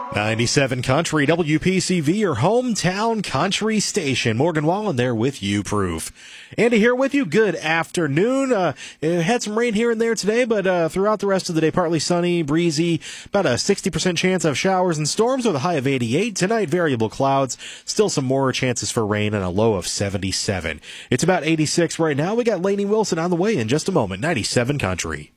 97 Country, WPCV, your hometown country station. Morgan Wallen there with You Proof. Andy here with you. Good afternoon. Had some rain here and there today, but throughout the rest of the day, partly sunny, breezy, about a 60% chance of showers and storms with a high of 88. Tonight, variable clouds, still some more chances for rain and a low of 77. It's about 86 right now. We got Lainey Wilson on the way in just a moment. 97 Country.